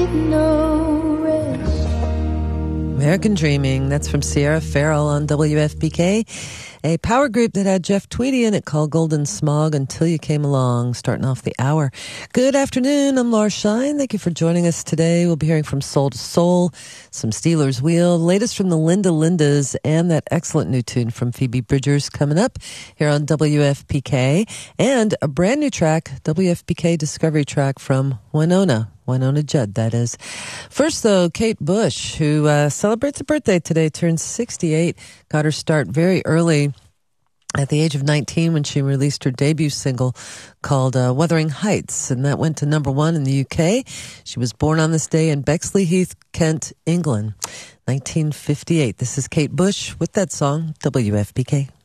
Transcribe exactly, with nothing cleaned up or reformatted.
no rest. American Dreaming, that's from Sierra Farrell on W F P K, a power group that had Jeff Tweedy in it called Golden Smog until you came along, starting off the hour. Good afternoon, I'm Laura Shine. Thank you for joining us today. We'll be hearing from Soul to Soul, some Steelers Wheel, the latest from the Linda Lindas, and that excellent new tune from Phoebe Bridgers coming up here on W F P K, and a brand new track, W F P K Discovery track from Winona. Winona Judd, that is. First, though, Kate Bush, who uh, celebrates a birthday today, turned sixty-eight, got her start very early at the age of nineteen when she released her debut single called uh, Wuthering Heights, and that went to number one in the U K. She was born on this day in Bexleyheath, Kent, England, nineteen fifty-eight. This is Kate Bush with that song, W F P K.